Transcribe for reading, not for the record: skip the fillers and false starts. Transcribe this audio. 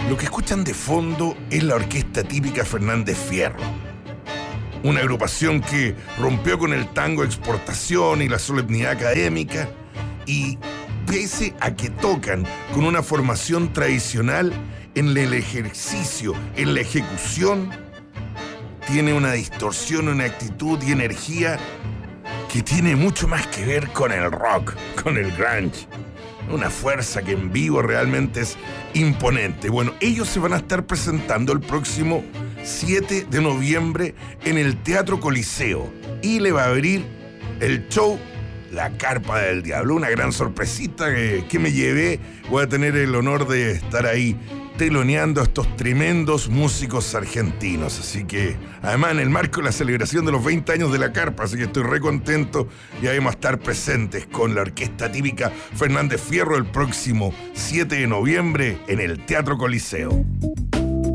Lo que escuchan de fondo es la orquesta típica Fernández Fierro, una agrupación que rompió con el tango exportación y la solemnidad académica, y pese a que tocan con una formación tradicional, en el ejercicio, en la ejecución, tiene una distorsión, una actitud y energía que tiene mucho más que ver con el rock, con el grunge. Una fuerza que en vivo realmente es imponente. Bueno, ellos se van a estar presentando el próximo 7 de noviembre en el Teatro Coliseo y le va a abrir el show La Carpa del Diablo. Una gran sorpresita que me llevé. Voy a tener el honor de estar ahí teloneando a estos tremendos músicos argentinos. Así que, además, en el marco de la celebración de los 20 años de La Carpa, así que estoy re contento. Y ahí vamos a estar presentes con la orquesta típica Fernández Fierro el próximo 7 de noviembre en el Teatro Coliseo.